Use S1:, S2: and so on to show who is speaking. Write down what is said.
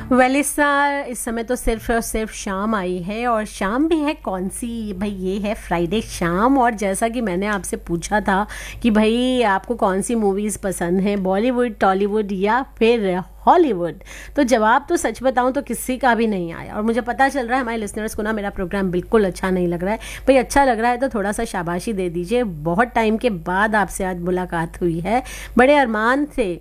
S1: इस समय तो सिर्फ और सिर्फ शाम आई है, और शाम भी है कौन सी भाई, ये है फ्राइडे शाम। और जैसा कि मैंने आपसे पूछा था कि भाई आपको कौन सी मूवीज़ पसंद है, बॉलीवुड, टॉलीवुड या फिर हॉलीवुड, तो जवाब तो सच बताऊं तो किसी का भी नहीं आया। और मुझे पता चल रहा है हमारे लिसनर्स को ना मेरा प्रोग्राम बिल्कुल अच्छा नहीं लग रहा है। भाई अच्छा लग रहा है तो थोड़ा सा शाबाशी दे दीजिए। बहुत टाइम के बाद आपसे आज मुलाकात हुई है, बड़े अरमान थे